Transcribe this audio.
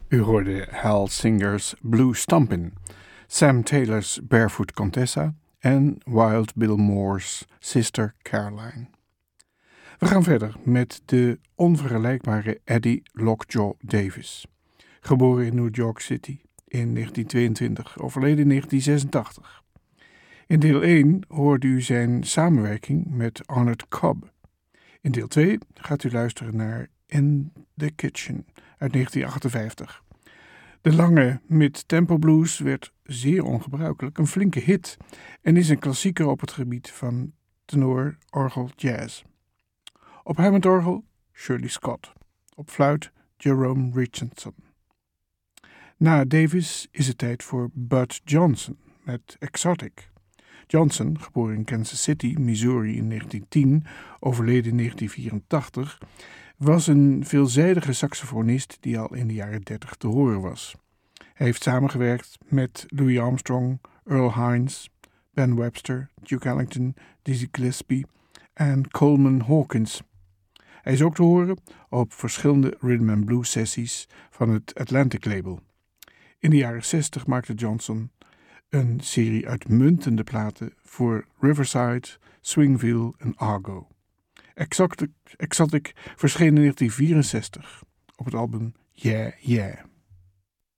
U hoorde Hal Singer's Blue Stompin', Sam Taylor's Barefoot Contessa en Wild Bill Moore's Sister Caroline. We gaan verder met de onvergelijkbare Eddie Lockjaw Davis. Geboren in New York City in 1922, overleden in 1986. In deel 1 hoorde u zijn samenwerking met Arnold Cobb. In deel 2 gaat u luisteren naar In the Kitchen uit 1958. De lange mid-tempo blues werd zeer ongebruikelijk, een flinke hit en is een klassieker op het gebied van tenor orgel jazz. Op Hammondorgel Shirley Scott, op fluit Jerome Richardson. Na Davis is het tijd voor Bud Johnson met Exotic. Johnson, geboren in Kansas City, Missouri in 1910, overleden in 1984, was een veelzijdige saxofonist die al in de jaren 30 te horen was. Hij heeft samengewerkt met Louis Armstrong, Earl Hines, Ben Webster, Duke Ellington, Dizzy Gillespie en Coleman Hawkins. Hij is ook te horen op verschillende rhythm and blues sessies van het Atlantic label. In de jaren 60 maakte Johnson een serie uitmuntende platen voor Riverside, Swingville en Argo. Exotic verscheen in 1964 op het album Yeah Yeah.